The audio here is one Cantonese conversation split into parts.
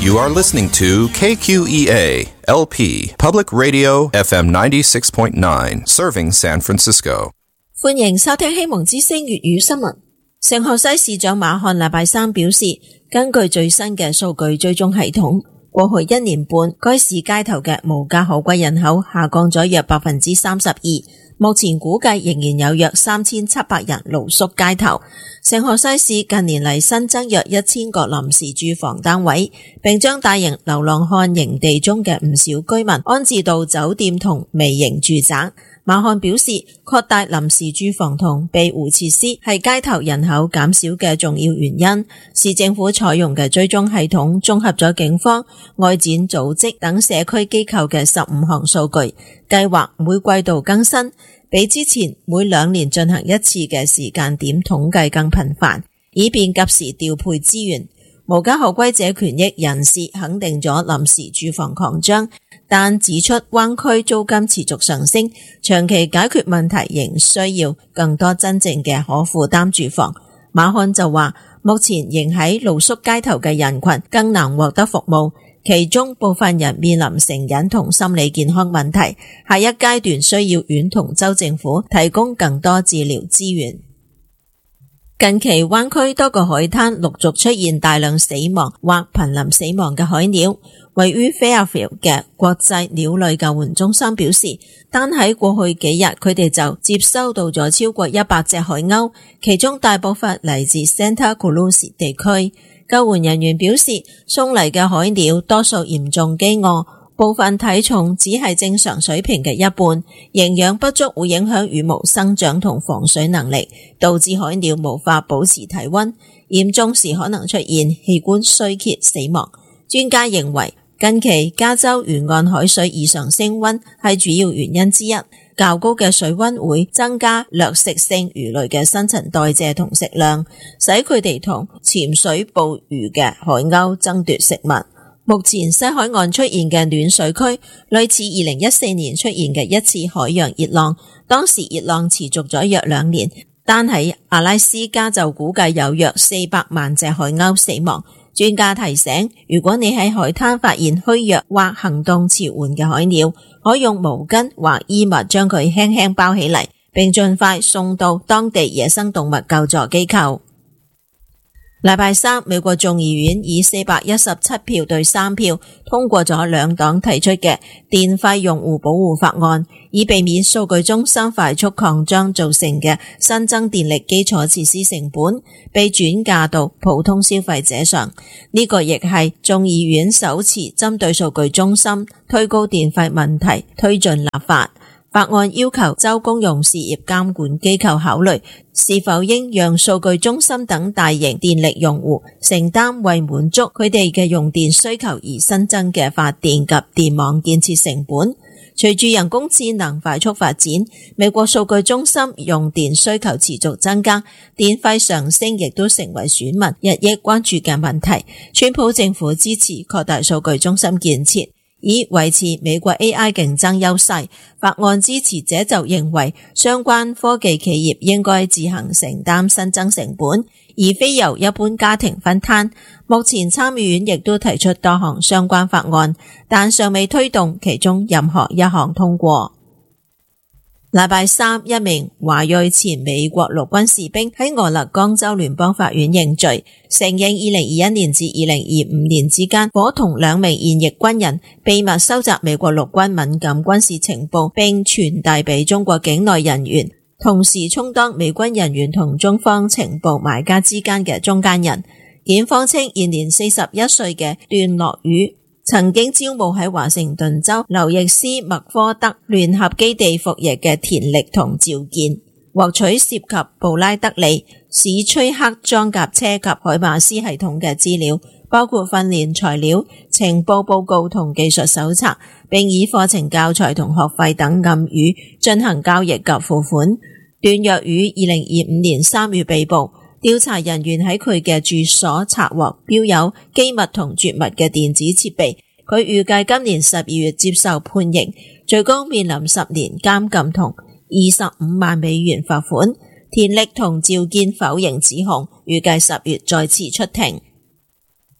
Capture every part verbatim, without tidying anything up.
You are listening to K Q E A L P Public Radio F M ninety-six point nine, serving San Francisco。 歡迎收聽希望之聲粵語新聞。聖荷西市長馬漢禮拜三表示，根據最新嘅數據追蹤系統，過去一年半該市街頭嘅無家可歸人口下降咗約百分之三十二。目前估計仍然有約三千七百人露宿街頭。聖荷西市近年嚟新增約一千個臨時住房單位，並將大型流浪漢營地中嘅唔少居民安置到酒店同微型住宅。馬漢表示，擴大臨時住房同庇護設施係街頭人口減少嘅重要原因。市政府採用嘅追蹤系統綜合咗警方、外展組織等社區機構嘅十五項數據，計劃每季度更新，比之前每兩年進行一次嘅時間點統計更頻繁，以便及時調配資源。無家可歸者權益人士肯定咗臨時住房擴張，但指出灣區租金持續上升，長期解決問題仍需要更多真正嘅可負擔住房。馬漢就話，目前仍喺露宿街頭嘅人群更難獲得服務，其中部分人面臨成癮同心理健康問題，下一階段需要縣同州政府提供更多治療資源。近期灣區多個海灘陸續出現大量死亡或瀕臨死亡嘅海鳥。位於 Fairfield 嘅國際鳥類救援中心表示，單喺過去幾日佢哋就接收到咗超過一百隻海鷗，其中大部分嚟自 Santa Cruz 地區。救援人員表示，送嚟嘅海鳥多數嚴重飢餓，部分體重只係正常水平嘅一半，營養不足會影響羽毛生長同防水能力，導致海鳥無法保持體溫，嚴重時可能出現器官衰竭死亡。專家認為，近期加州沿岸海水異常升溫係主要原因之一，較高嘅水溫會增加掠食性魚類嘅新陳代謝同食量，使佢哋同潛水捕魚嘅海鷗爭奪食物。目前西海岸出現嘅暖水區，類似二零一四年出現嘅一次海洋熱浪，當時熱浪持續咗約兩年，單喺阿拉斯加就估計有約四百萬隻海鷗死亡。專家提醒，如果你喺海灘發現虛弱或行動遲緩嘅海鳥，可用毛巾或衣物將佢輕輕包起嚟，並盡快送到當地野生動物救助機構。禮拜三，美國眾議院以四百一十七票對三票通過咗兩黨提出嘅電費用戶保護法案，以避免數據中心快速擴張造成嘅新增電力基礎設施成本被轉嫁到普通消費者上。呢個亦係眾議院首次針對數據中心推高電費問題推進立法。法案要求州公用事業監管機構考慮是否應讓數據中心等大型電力用戶承擔為滿足佢哋嘅用電需求而新增嘅發電及電網建設成本。隨住人工智能快速發展，美國數據中心用電需求持續增加，電費上升亦都成為選民日益關注嘅問題。川普政府支持擴大數據中心建設，以維持美國 A I 競爭優勢。法案支持者就認為，相關科技企業應該自行承擔新增成本，而非由一般家庭分攤。目前參議院亦都提出多項相關法案，但尚未推動其中任何一項通過。禮拜三，一名華裔前美國陸軍士兵喺俄勒岡州聯邦法院認罪，承認二零二一年至二零二五年之間，夥同兩名現役軍人秘密收集美國陸軍敏感軍事情報，並傳遞俾中國境內人員，同時充當美軍人員同中方情報買家之間嘅中間人。檢方稱，現年四十一歲嘅段樂宇曾經招募喺華盛頓州劉易斯麥科德聯合基地服役嘅田力同趙健，獲取涉及布拉德利、史崔克裝甲車及海馬斯系統嘅資料，包括訓練材料、情報報告同技術手冊，並以課程教材同學費等暗語進行交易及付款。段躍於二零二五年三月被捕，調查人員喺佢嘅住所查獲標有機密同絕密嘅電子設備，佢預計今年十二月接受判刑，最高面臨十年監禁同二十五萬美元罰款。田力同趙建否認指控，預計十月再次出庭。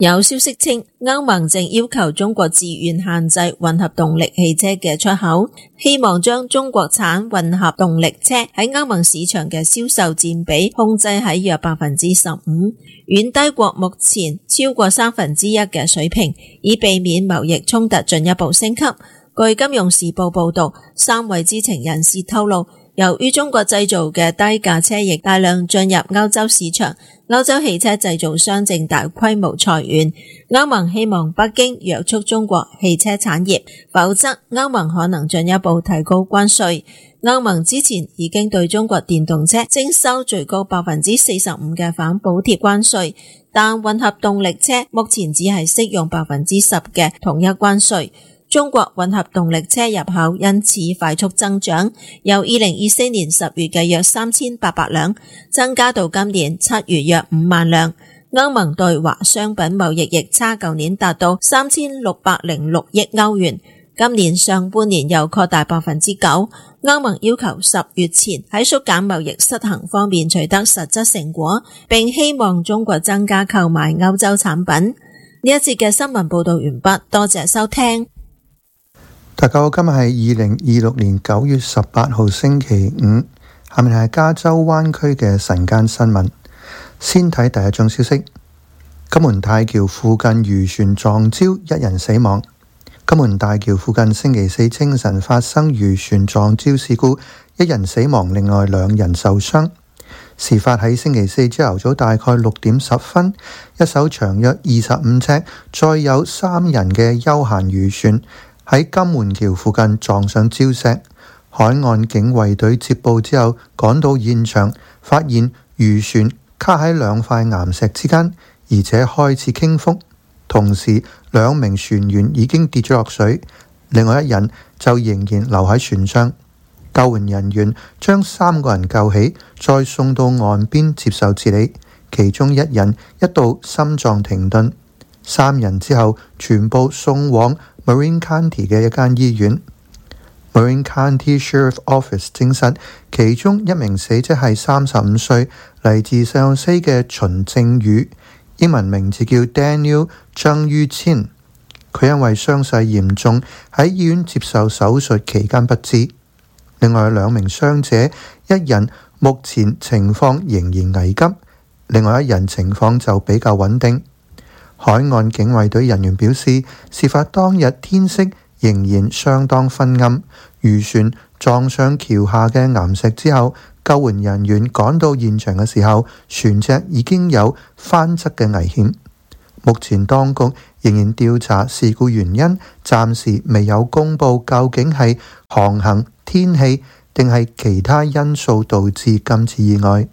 有消息稱，歐盟正要求中國自願限制混合動力汽車嘅出口，希望將中國產混合動力車喺歐盟市場嘅銷售佔比控制喺約百分之十五，遠低過目前超過三分之一嘅水平，以避免貿易衝突進一步升級。據金融時報報道，三位知情人士透露，由於中國製造嘅低價車亦大量進入歐洲市場，歐洲汽車製造商正大規模裁員。歐盟希望北京約束中國汽車產業，否則歐盟可能進一步提高關稅。歐盟之前已經對中國電動車徵收最高百分之四十五嘅反補貼關稅，但混合動力車目前只係適用百分之十嘅統一關稅。中國混合動力車入口因此快速增長，由二零二四年十月嘅約三千八百輛增加到今年七月約五萬輛。歐盟對華商品貿易逆差舊年達到三千六百零六億歐元，今年上半年又擴大百分之九。歐盟要求十月前喺縮減貿易失衡方面取得實質成果，並希望中國增加購買歐洲產品。呢一節嘅新聞報道完畢，多謝收聽。 大家好，今日係二零二六年九月十八號星期五，下面係加州灣區嘅晨間新聞。先睇第一宗消息，金門大橋附近漁船撞礁，一人死亡。金門大橋附近星期四清晨發生漁船撞礁事故，一人死亡，另外兩人受傷。事發喺星期四朝頭早大概六點十分，一艘長約二十五尺、載有三人嘅休閒漁船喺金門橋附近撞上礁石，海岸警衛隊接報之後趕到現場，發現漁船卡喺兩塊岩石之間，而且開始傾覆。同時，兩名船員已經跌咗落水，另外一人就仍然留喺船上。救援人員將三個人救起，再送到岸邊接受治理，其中一人一度心臟停頓，三人之後全部送往Marin County 嘅一間醫院。Marin County Sheriff Office 證實，其中一名死者係三十五歲，嚟自聖荷西嘅秦正宇，英文名字叫 Daniel 張于千。佢因為傷勢嚴重，喺醫院接受手術期間不治。另外兩名傷者，一人目前情況仍然危急，另外一人情況就比較穩定。海岸警衛隊人員表示，事發當日天色仍然相當昏暗，漁船撞上橋下嘅岩石之後，救援人員趕到現場嘅時候，船隻已經有翻側嘅危險。目前當局仍然調查事故原因，暫時未有公布究竟係航行、天氣定係其他因素導致今次意外。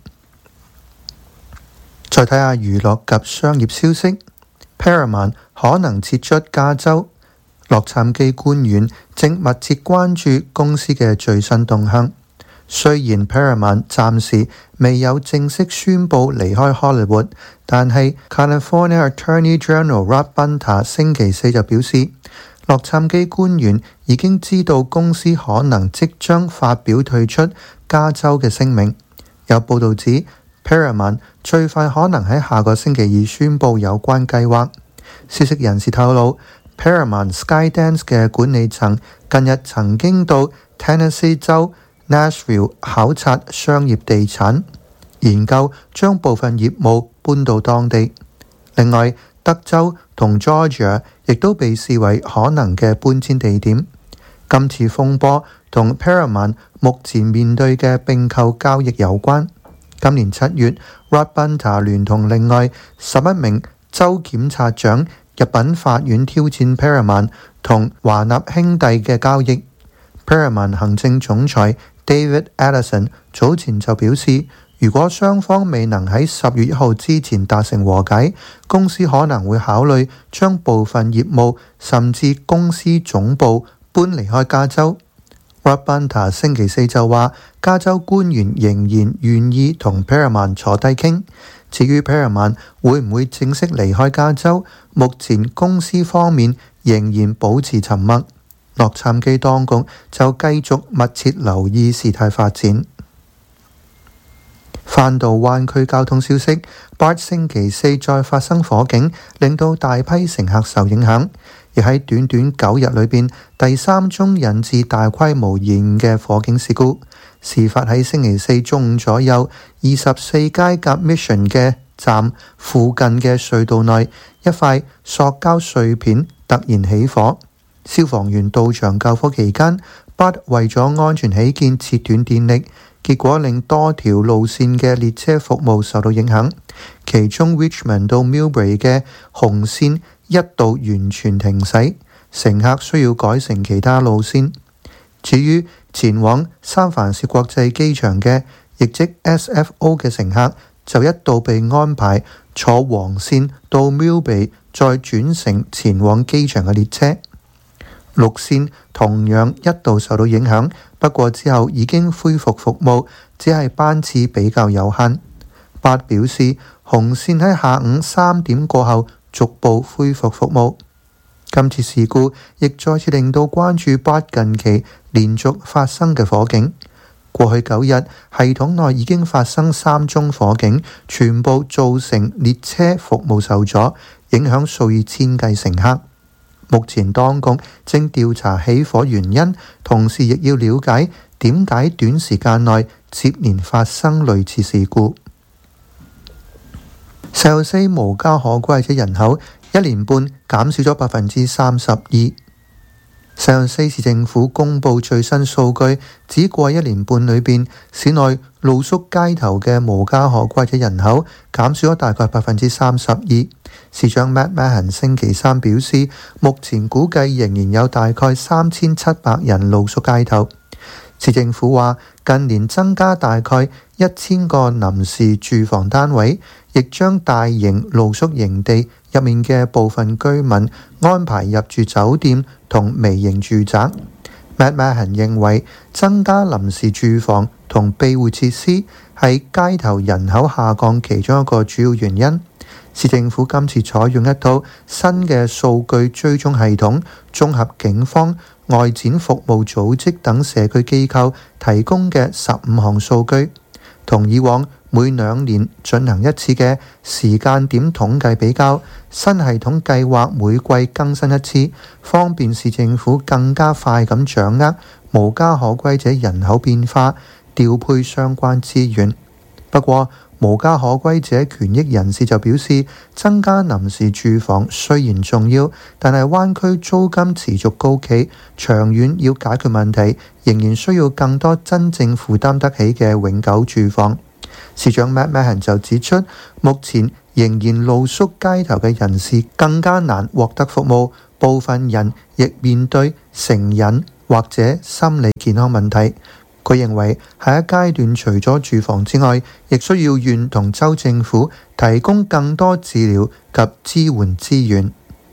再睇下娛樂及商業消息。Paramount 可能撤出加州，洛杉磯官員正密切關注公司嘅最新動向。雖然 Paramount 暫時未有正式宣布離開 Hollywood， 但係 California Attorney General Rob Bonta 星期四就表示，洛杉磯官員已經知道公司可能即將發表退出加州嘅聲明。有報導指Paramount 最快可能喺下個星期二宣布有關計劃。消息人士透露 ，Paramount Skydance 嘅管理層近日曾經到 Tennessee 州 Nashville 考察商業地產，研究將部分業務搬到當地。另外，德州同 Georgia 亦都被視為可能嘅搬遷地點。今次風波同 Paramount 目前面對嘅併購交易有關。今年七月 Rob Bonta 聯同另外十一名州檢察長入稟法院挑戰 Paramount 同華納兄弟嘅交易。Paramount 行政總裁 David Ellison 早前就表示，如果雙方未能喺十月一號之前達成和解，公司可能會考慮將部分業務甚至公司總部搬離開加州。Rob Bonta 星期四就話，加州官員仍然願意同 Paramount 坐低傾。至於 Paramount 會唔會正式離開加州，目前公司方面仍然保持沉默。洛杉磯當局就繼續密切留意事態發展。 翻到灣區交通消息，B A R T星期四再發生火警，令到大批乘客受影響，亦喺短短九日裏邊第三宗引致大規模延誤嘅火警事故。事發喺星期四中午左右，二十四街夾 Mission 嘅站附近嘅隧道內，一塊塑膠碎片突然起火。消防員到場救火期間， B A R T 為咗安全起見切斷電力，結果令多條路線嘅列車服務受到影響，其中 Richmond 到 Millbrae 嘅紅線一度完全停駛，乘客需要改乘其他路線。至於前往三藩市國際機場嘅，亦即 S F O 嘅乘客，就一度被安排坐黃線到 Millbrae，再轉乘前往機場嘅列車。綠線同樣一度受到影響，不過之後已經恢復服務，只係班次比較有限。B A R T表示，紅線喺下午三點過後逐步恢復服務。今次事故亦再次令到關注 B A R T 近期連續發生嘅火警。過去九日，系統內已經發生三宗火警，全部造成列車服務受阻，影響數以千計乘客。目前當局正調查起火原因，同時亦要了解點解短時間內接連發生類似事故。聖荷西無家可歸者人口一年半減少咗百分之三十二。聖荷西市政府公布最新數據，只過一年半裏邊，市內露宿街頭嘅無家可歸者人口減少咗大概百分之三十二。市長 Matt Mahan 星期三表示，目前估計仍然有大概三千七百人露宿街頭。市政府話，近年增加大概一千個臨時住房單位，亦將大型露宿營地入面嘅部分居民安排入住酒店同微型住宅。Matt Mahan 認為，增加臨時住房同庇護設施係街頭人口下降其中一個主要原因。市政府今次採用一套新嘅數據追蹤系統，綜合警方、外展服務組織等社區機構提供嘅十五項數據，同以往每兩年進行一次嘅時間點統計比較。新系統計劃每季更新一次，方便市政府更加快咁掌握無家可歸者人口變化，調配相關資源。不過，無家可歸者權益人士就表示，增加臨時住房雖然重要，但係灣區租金持續高企，長遠要解決問題，仍然需要更多真正負擔得起嘅永久住房。市長 Matt Mahan 就指出，目前仍然露宿街頭嘅人士更加難獲得服務，部分人亦面對成癮或者心理健康問題。佢認為下一階段除咗住房之外，亦需要縣同州政府提供更多治療及支援資源。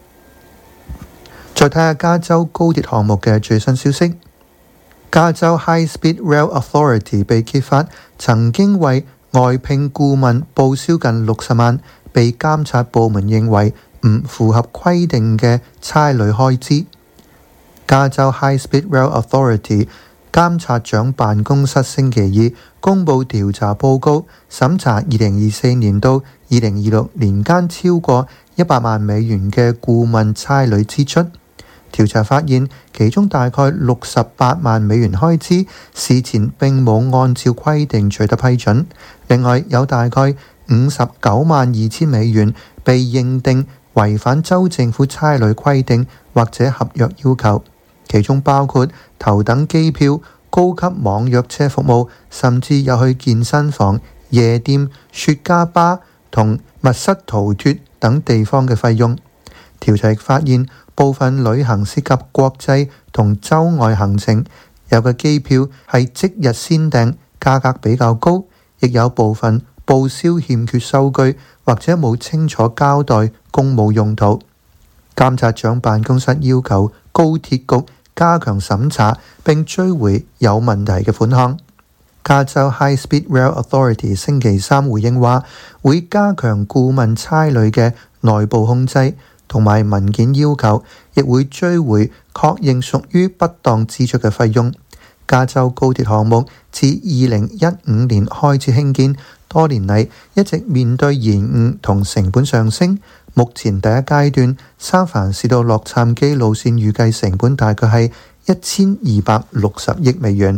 再睇下加州高鐵項目嘅最新消息，加州 High Speed Rail Authority 被揭發曾經為外聘顧問報銷近六十萬，被監察部門認為唔符合規定嘅差旅開支。加州 High Speed Rail Authority監察長辦公室星期二公佈調查報告，審查二零二四年到二零二六年間超過一百萬美元嘅顧問差旅支出。調查發現，其中大概六十八萬美元開支事前並冇按照規定取得批准，另外有大概五十九萬二千美元被認定違反州政府差旅規定或者合約要求，其中包括頭等機票、高級網約車服務，甚至有去健身房、夜店、雪茄吧同密室逃脫等地方嘅費用。調查亦發現，部分旅行涉及國際同州外行程，有嘅機票係即日先訂，價格比較高，亦有部分報銷欠缺收據或者冇清楚交代公務用途。監察長辦公室要求高鐵局加強審查並追回有問題嘅款項。加州 High Speed Rail Authority 星期三回應話，會加強顧問差旅嘅內部控制同埋文件要求，亦會追回確認屬於不當支出嘅費用。加州高鐵項目自二零一五年開始興建， 多年嚟一直面對延誤同成本上升。目前第一階段三藩市到洛杉磯路線預計成本大概係一千二百六十億美元。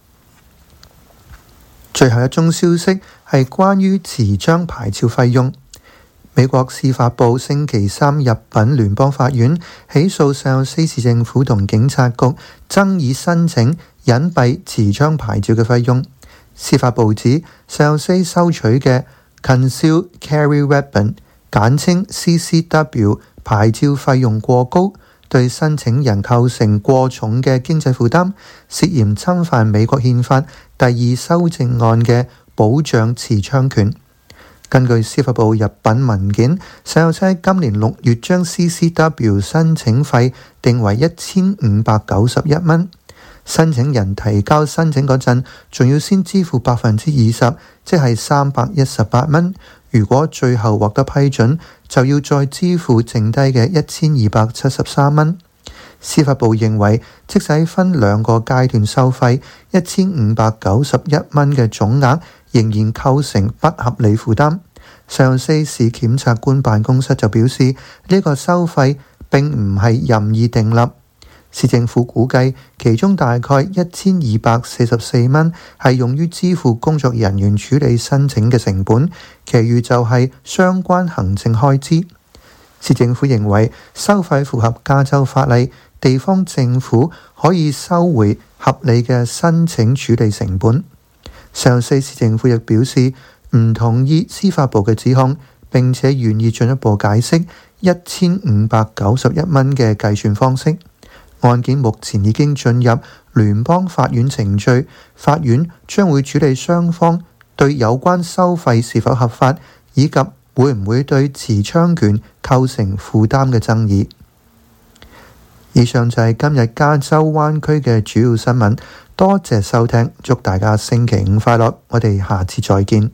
最後一宗消息係關於持槍牌照費用。美國司法部星期三入稟聯邦法院，起訴聖荷西市政府同警察局爭議申請隱蔽持槍牌照嘅費用。司法部指聖荷西收取嘅 Concealed Carry Weapon 簡稱 C C W 牌照費用過高，對申請人構成過重嘅經濟負擔，涉嫌侵犯美國憲法第二修正案嘅保障持槍權。根據司法部入稟文件，聖荷西今年六月將 C C W 申請費定為一千五百九十一蚊。申請人提交申請嗰陣，仲要先支付百分之二十，即係三百一十八蚊。如果最後獲得批准，就要再支付剩低嘅一千二百七十三蚊。司法部認為，即使分兩個階段收費，一千五百九十一蚊嘅總額仍然構成不合理負擔。聖荷西市檢察官辦公室就表示，呢、這個收費並唔係任意訂立。市政府估計，其中大概一千二百四十四蚊係用於支付工作人員處理申請嘅成本，其餘就係相關行政開支。市政府認為收費符合加州法例，地方政府可以收回合理嘅申請處理成本。聖荷西市政府亦表示唔同意司法部嘅指控，並且願意進一步解釋一千五百九十一蚊嘅計算方式。案件目前已經進入聯邦法院程序，法院將會處理雙方對有關收費是否合法，以及會唔會對持槍權構成負擔嘅爭議。以上就係今日加州灣區嘅主要新聞，多謝收聽，祝大家星期五快樂，我哋下次再見。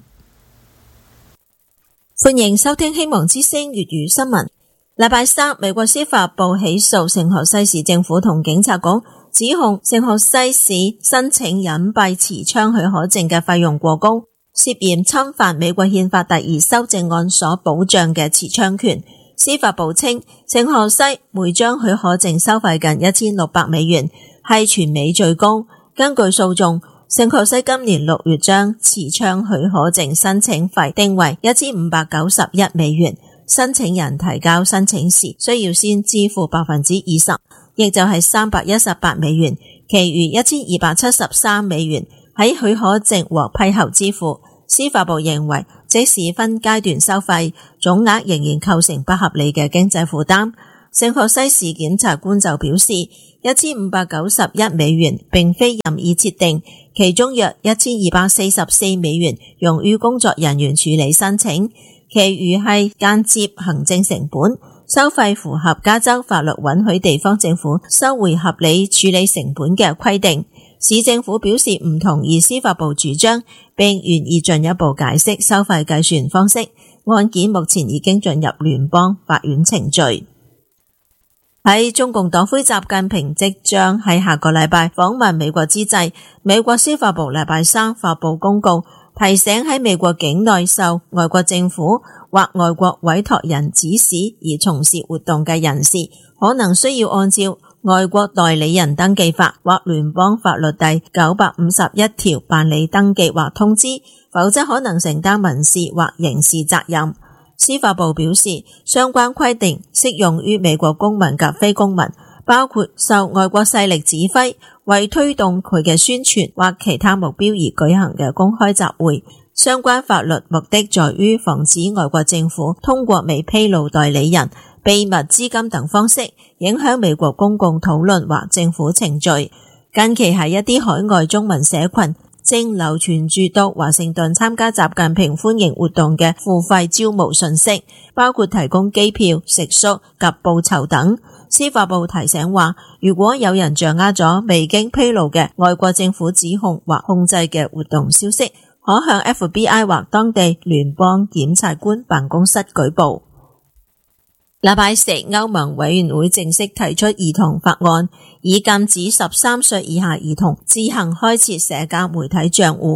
歡迎收聽希望之聲粵語新聞。禮拜三，美國司法部起訴聖荷西市政府同警察局，指控聖荷西市申請隱蔽持槍許可證嘅費用過高，涉嫌侵犯美國憲法第二修正案所保障嘅持槍權。司法部稱，聖荷西每張許可證收費近一千六百美元，係全美最高。根據訴訟，聖荷西今年六月將持槍許可證申請費定為一千五百九十一美元。申請人提交申請時需要先支付百分之二十，亦就係三百一十八美元，其餘一千二百七十三美元喺許可證獲批後支付。司法部認為，即使分階段收費，總額仍然構成不合理嘅經濟負擔。聖荷西市檢察官就表示，一千五百九十一美元並非任意設定，其中約一千二百四十四美元用於工作人員處理申請，其餘係間接行政成本。收費符合加州法律允許地方政府收回合理處理成本嘅規定。市政府表示唔同意司法部主張，並願意進一步解釋收費計算方式。案件目前已經進入聯邦法院程序。喺中共黨魁習近平即將喺下個禮拜訪問美國之際，美國司法部禮拜三發布公告，提醒喺美國境內受外國政府或外國委託人指使而從事活動嘅人士，可能需要按照外國代理人登記法或聯邦法律第九百五十一條辦理登記或通知，否則可能承擔民事或刑事責任。司法部表示，相關規定適用於美國公民及非公民，包括受外國勢力指揮，為推動佢嘅宣傳或其他目標而舉行嘅公開集會。相關法律目的在於防止外國政府通過未披露代理人、秘密資金等方式影響美國公共討論或政府程序。近期喺一啲海外中文社群正流傳住到華盛頓參加習近平歡迎活動嘅付費招募信息，包括提供機票、食宿及報酬等。司法部提醒話，如果有人掌握咗未經披露嘅外國政府指控或控制嘅活動消息，可向 F B I 或當地聯邦檢察官辦公室舉報。禮拜四，歐盟委員會正式提出兒童法案，以禁止十三歲以下兒童自行開設社交媒體賬戶。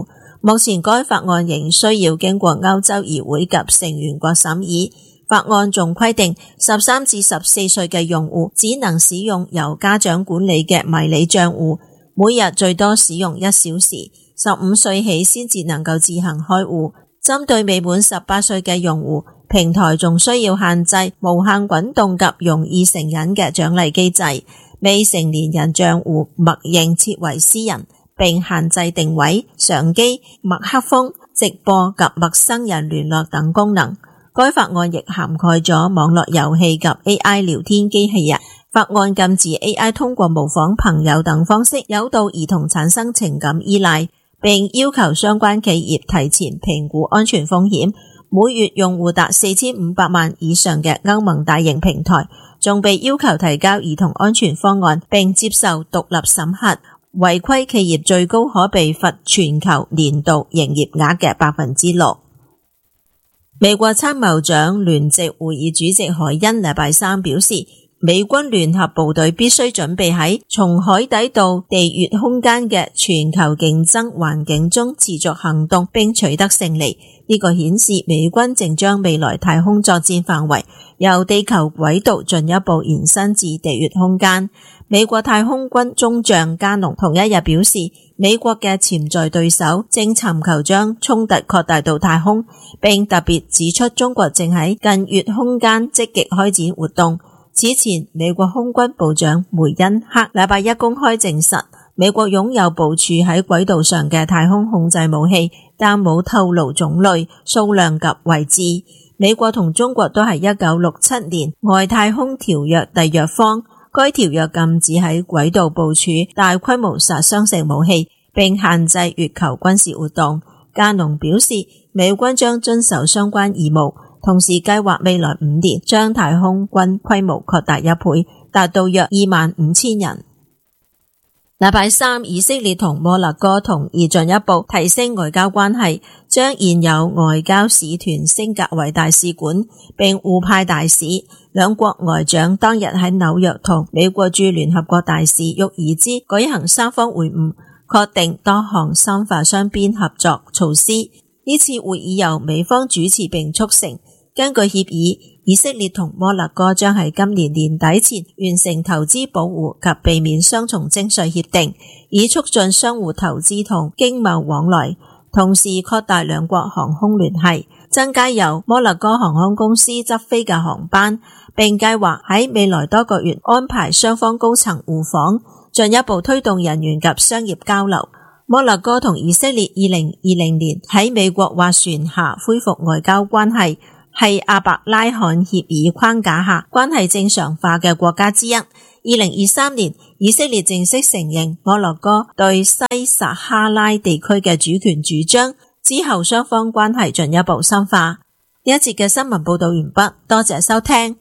目前該法案仍需要經過歐洲議會及成員國審議。法案仲規定十三至十四歲嘅用戶只能使用由家長管理嘅迷你賬戶，每日最多使用一小時。十五歲起先至能夠自行開戶。針對未滿十八歲嘅用戶，平台仲需要限制無限滾動及容易成癮嘅獎勵機制。未成年人賬戶默認設為私人，並限制定位、相機、麥克風、直播及陌生人聯絡等功能。該法案亦涵蓋咗網絡遊戲及 A I 聊天機器人。法案禁止 A I 通過模仿朋友等方式誘導兒童產生情感依賴，並要求相關企業提前評估安全風險。每月用戶達四千五百萬以上嘅歐盟大型平台，仲被要求提交兒童安全方案並接受獨立審核。違規企業最高可被罰全球年度營業額嘅百分之六。美國參謀長聯席會議主席海恩禮拜三表示，美軍聯合部隊必須準備喺從海底到地月空間嘅全球競爭環境中持續行動並取得勝利。呢個顯示美軍正將未來太空作戰範圍由地球軌道進一步延伸至地月空間。美國太空軍中將加農同一日表示，美國嘅潛在對手正尋求將衝突擴大到太空，並特別指出中國正喺近月空間積極開展活動。此前，美國空軍部長梅恩克禮拜一公開證實，美國擁有部署喺軌道上嘅太空控制武器，但冇透露種類、數量及位置。美國同中國都係一九六七年外太空條約締約方。該條約禁止喺軌道部署大規模殺傷性武器，並限制月球軍事活動。加農表示，美軍將遵守相關義務，同時計劃未來五年將太空軍規模擴大一倍，達到約二萬五千人。禮拜三，以色列同摩納哥同意進一步提升外交關係，將現有外交使團升格為大使館，並互派大使。兩國外長當日喺紐約同美國駐聯合國大使沃爾茲舉行三方會晤，確定多項深化雙邊合作措施。呢次會議由美方主持並促成。根據協議，以色列同摩納哥將喺今年年底前完成投資保護及避免雙重徵稅協定，以促進相互投資同經貿往來，同時擴大兩國航空聯繫，增加由摩納哥航空公司執飛嘅航班，並計劃喺未來多個月安排雙方高層互訪，進一步推動人員及商業交流。摩納哥同以色列二零二零年喺美國斡旋下恢復外交關係，係阿伯拉罕協議框架下關係正常化嘅國家之一。二零二三年，以色列正式承認摩納哥對西撒哈拉地區嘅主權主張，之後雙方關係進一步深化。呢一節嘅新聞報道完畢，多謝收聽。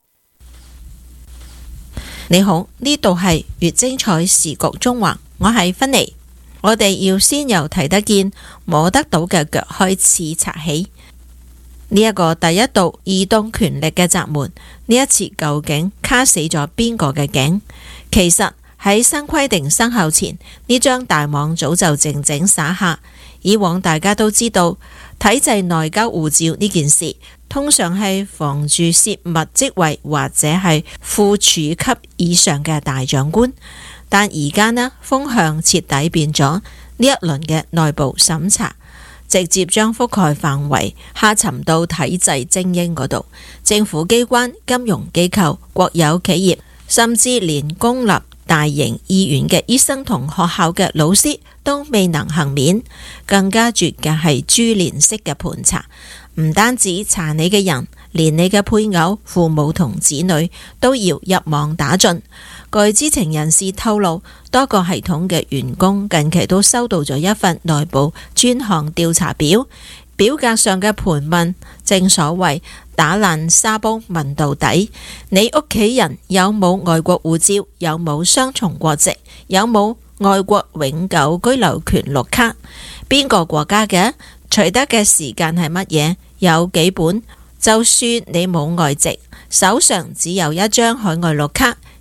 你好，呢度係越精彩時局中環，我係芬妮。我哋要先由睇得見、摸得到嘅腳開始拆起。呢一個第一道移動權力嘅閘門，呢一次究竟卡死咗邊個嘅頸？其實喺新規定生效前，呢張大網早就靜靜撒下。以往大家都知道，體制內交護照呢件事，通常係防住泄密職位或者係副處級以上嘅大長官。但而家呢，風向徹底變咗，呢一輪嘅內部審查，直接將覆蓋範圍下沉到體制精英嗰度，政府機關、金融機構、國有企業，甚至連公立大型醫院嘅醫生同學校嘅老師都未能幸免。更加絕嘅係株連式嘅盤查，唔單止查你嘅人，連你嘅配偶、父母同子女都要入網打盡。據知情人士透露，多個系統嘅員工近期都收到咗一份內部專項調查表，表格上嘅盤問，正所謂打爛沙煲問到底。你屋企人有冇外國護照？有冇雙重國籍？有冇外國永久居留權綠卡？邊個國家嘅？取得嘅時間係乜嘢？有幾本？就算你冇外籍，手上只有一張海外綠卡，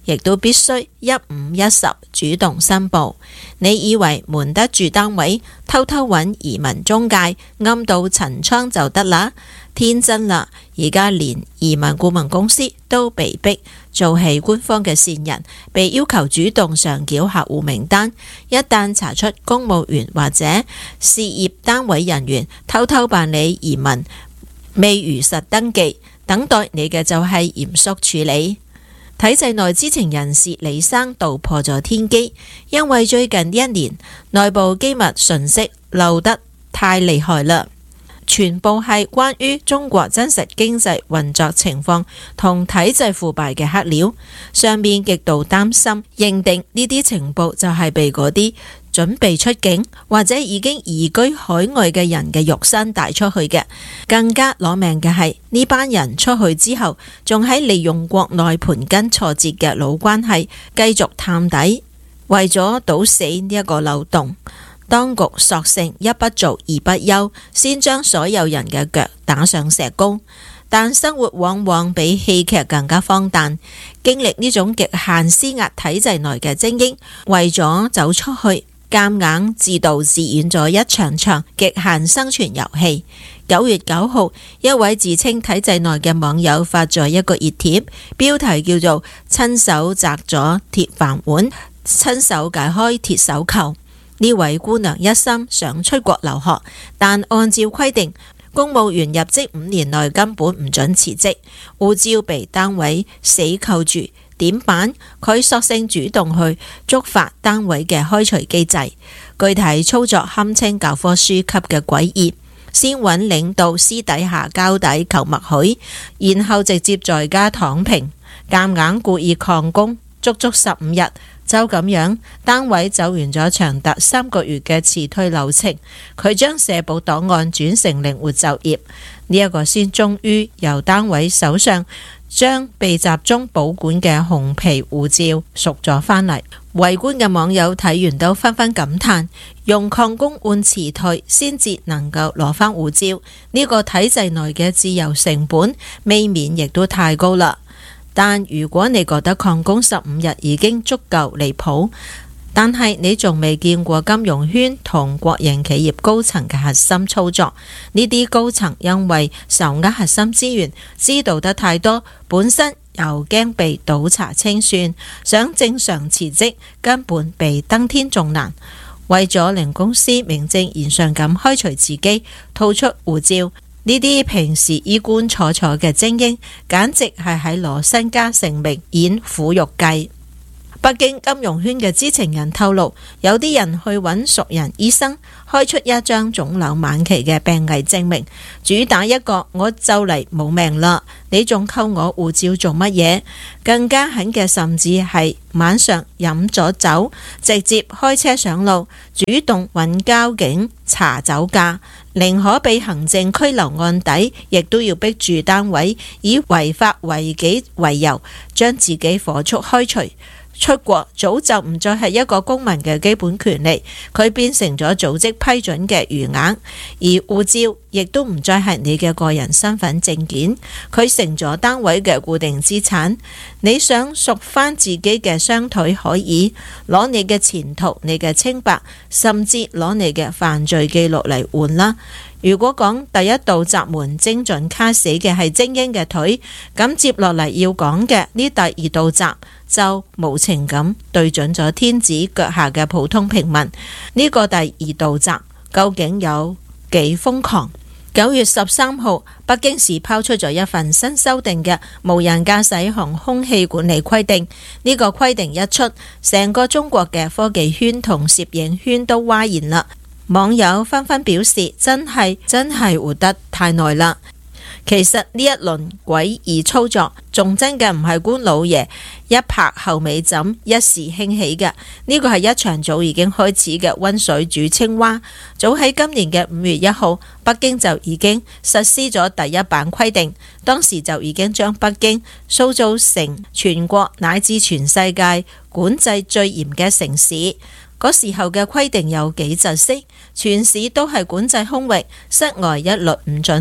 亦都必須一五一十主動申報。你以為瞞得住單位，偷偷揾移民中介暗度陳倉就得啦？天真啦！而家連移民顧問公司都被逼做起官方嘅線人，被要求主動上繳客戶名單。一旦查出公務員或者事業單位人員偷偷辦理移民，未如實登記，等待你嘅就係嚴肅處理。體制內知情人士李生道破咗天機，因為最近一年內部機密信息漏得太厲害啦，全部係關於中國真實經濟運作情況同體制腐敗嘅黑料。上面極度擔心，認定呢啲情報就係被嗰啲準備出境或者已經移居海外嘅人嘅肉身帶出去嘅。更加攞命嘅係呢班人出去之後，仲喺利用國內盤根錯節嘅老關係繼續探底。為咗堵死呢一個漏洞，當局索性一不做二不休，先將所有人嘅腳打上石膏。但生活往往比戲劇更加荒誕，經歷呢種極限施壓體制內嘅精英，為咗走出去，夾硬自導自演咗一場場極限生存遊戲。九月九號，一位自稱體制內嘅網友發咗一個熱帖，標題叫做親手摘咗鐵飯碗，親手解開鐵手扣。呢位姑娘一心想出國留學，但按照規定，公務員入職五年內根本唔准辭職，護照被單位死扣住，點辦？佢索性主動去觸發單位嘅開除機制，具體操作堪稱教科書級嘅詭異。先揾領導私底下交底求默許，然後直接在家躺平，夾硬故意曠工，足足十五日。就咁樣，單位走完咗長達三個月嘅辭退流程，佢將社保檔案轉成靈活就業，呢、這、一個先終於由單位手上將被集中保管嘅紅皮護照贖咗返嚟。圍觀嘅網友睇完都紛紛感嘆，用曠工換辭退先至能夠攞返護照，呢、這個體制內嘅自由成本未免亦都太高啦。但如果你覺得曠工十五日已經足夠離譜，但係你仲未見過金融圈同國營企業高層嘅核心操作，呢啲高層因為受握核心資源，知道得太多，本身又驚被倒查清算，想正常辭職根本比登天仲難。為咗令公司名正言順咁開除自己，吐出護照，呢啲平時衣冠楚楚嘅精英，簡直係喺攞身家性命演苦肉計。北京金融圈嘅知情人透露，有啲人去揾熟人醫生開出一張腫瘤晚期嘅病危證明，主打一個我就嚟冇命啦，你仲扣我護照做乜嘢？更加狠嘅甚至係晚上飲咗酒，直接開車上路，主動揾交警查酒駕，寧可被行政拘留案底，亦都要逼住單位以違法違紀為由，將自己火速開除。出國早就唔再係一個公民嘅基本權利，佢變成咗組織批准嘅餘額，而護照亦都唔再係你嘅個人身份證件，佢成咗單位嘅固定資產。你想贖翻自己嘅雙腿可以，攞你嘅前途、你嘅清白，甚至攞你嘅犯罪記錄嚟換啦。如果講第一道閘門精準卡死嘅係精英嘅腿，咁接落嚟要講嘅呢第二道閘就無情咁對準咗天子腳下嘅普通平民。呢、這個第二道閘究竟有幾瘋狂？九月十三號，北京市拋出咗一份新修訂嘅無人駕駛航空器管理規定。呢、這個規定一出，成個中國嘅科技圈同攝影圈都嘩然啦。網友紛紛表示，真係真係活得太耐啦。其實呢一輪詭異操作，仲真嘅唔係官老爺一拍後尾枕一時興起嘅，呢個係一場早已經開始嘅溫水煮青蛙。早喺今年嘅五月一號，北京就已經實施咗第一版規定，當時就已經將北京塑造成全國乃至全世界管制最嚴嘅城市。嗰時候嘅規定有幾窒息，全市都係管制空域，室外一律唔准飛，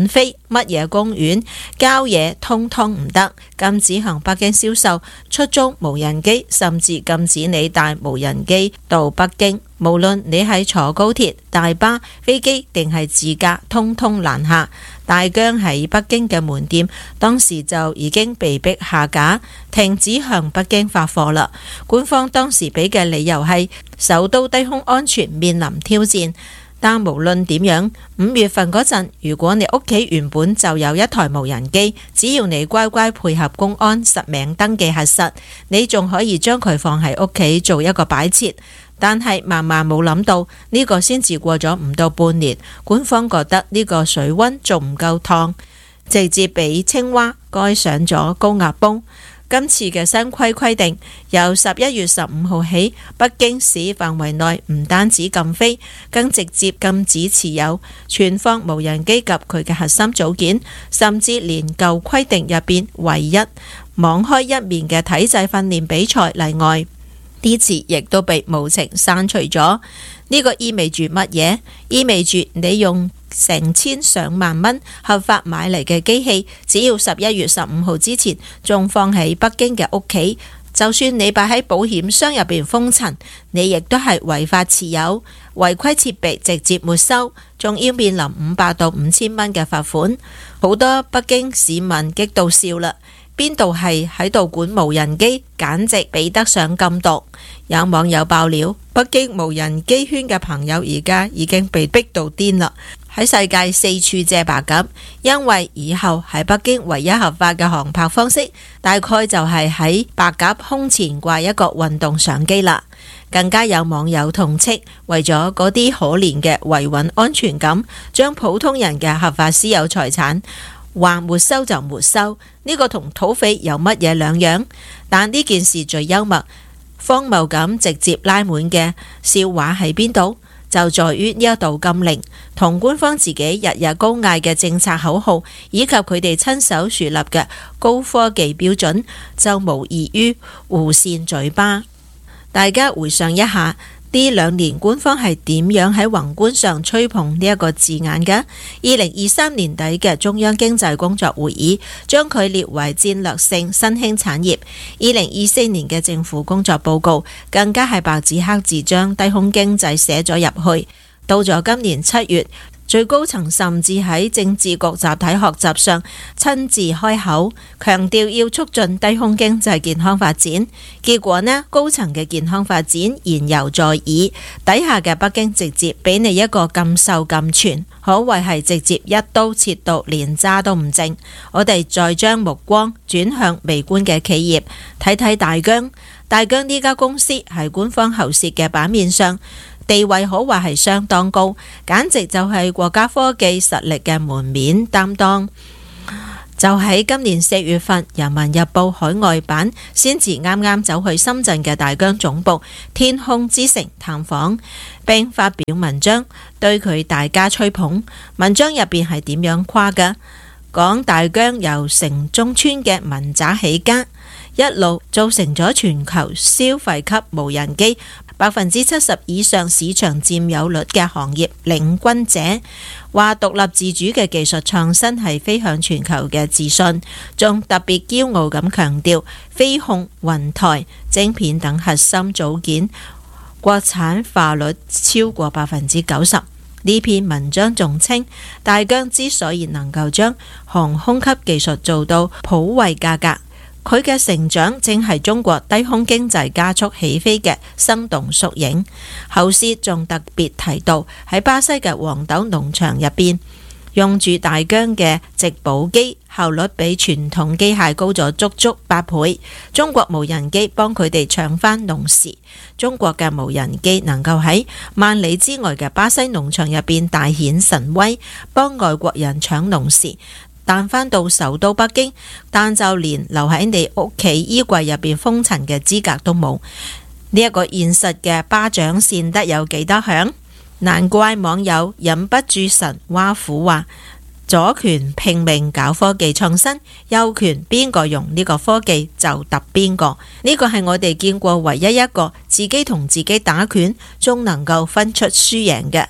乜嘢公園、郊野通通唔得，禁止向北京銷售、出租無人機，甚至禁止你帶無人機到北京。無論你係坐高鐵、大巴、飛機定係自駕，通通攔下。大疆喺北京嘅門店當時就已經被逼下架，停止向北京發貨啦。官方當時俾嘅理由係首都低空安全面臨挑戰。但無論點樣，五月份嗰陣，如果你屋企原本就有一台無人機，只要你乖乖配合公安實名登記核實，你仲可以將佢放喺屋企做一個擺設。但係萬萬冇諗到，呢個先至過咗唔到半年，官方覺得呢個水溫仲唔夠燙，直接俾青蛙蓋上咗高壓泵。今次嘅新規規定，由十一月十五號起，北京市範圍內唔單止禁飛，更直接禁止持有、存放無人機及佢嘅核心組件，甚至連舊規定入邊唯一網開一面嘅體制訓練比賽例外，啲詞亦都被無情刪除咗。呢個意味住乜嘢？意味住你用成千上萬蚊合法買嚟嘅機器，只要十一月十五號之前仲放喺北京嘅屋企，就算你擺喺保險箱入邊封塵，你亦都係違法持有，違規設備直接沒收，仲要面臨五百到五千蚊嘅罰款。好多北京市民激到笑啦！邊度係喺度管無人機，簡直比得上禁毒。有網友爆料，北京無人機圈嘅朋友而家已經被逼到癲啦，喺世界四處借白鴿，因為以後喺北京唯一合法嘅航拍方式，大概就係喺白鴿胸前掛一個運動相機啦。更加有網友痛斥，為咗嗰啲可憐嘅維穩安全感，將普通人嘅合法私有財產話沒收就沒收，呢個同土匪有乜嘢兩樣？但呢件事最幽默、荒謬咁直接拉滿嘅笑話喺邊度？就在於呢一道禁令同官方自己日日高嗌嘅政策口號，以及佢哋親手樹立嘅高科技標準，就無異於互扇嘴巴。大家回想一下，呢兩年官方係點樣喺宏觀上吹捧呢一個字眼嘅？二零二三年底嘅中央經濟工作會議將佢列為戰略性新興產業。二零二四年嘅政府工作報告更加係白紙黑字將低空經濟寫咗入去。到咗今年七月，最高層甚至喺政治局集體學習上親自開口，強調要促進低空經濟健康發展。結果呢，高層嘅健康發展言猶在耳，底下嘅北京直接俾你一個禁售禁存，可謂係直接一刀切到連渣都唔剩。我哋再將目光轉向微觀嘅企業，睇睇大疆。大疆呢家公司喺官方喉舌嘅版面上，地位可話係相當高，簡直就係國家科技實力嘅門面擔當。就喺今年四月份，《人民日報》海外版先至啱啱走去深圳嘅大疆總部天空之城探訪，並發表文章對佢大加吹捧。文章入邊係點樣誇嘅？講大疆由城中村嘅民宅起家，一路造成咗全球消費級無人機百分之七十以上市場佔有率嘅行業領軍者，話獨立自主嘅技術創新係飛向全球嘅自信，仲特別驕傲咁強調飛控、雲台、晶片等核心組件國產化率超過百分之九十。呢篇文章仲稱，大疆之所以能夠將航空級技術做到普惠價格，佢嘅成長正係中國低空經濟加速起飛嘅生動縮影。後舌仲特別提到喺巴西嘅黃豆農場入邊，用住大疆嘅植保機，效率比傳統機械高咗足足八倍。中國無人機幫佢哋搶翻農時，中國嘅無人機能夠喺萬里之外嘅巴西農場入邊大顯神威，幫外國人搶農時，但返到首都北京，但就連留喺你屋企衣櫃入邊封塵嘅資格都冇。呢一個現實嘅巴掌扇得有幾多響？難怪網友忍不住神挖苦話：左權拼命搞科技創新，右權邊個用呢個科技就揼邊個。呢個係我哋見過唯一一個自己同自己打拳，仲能夠分出輸贏嘅。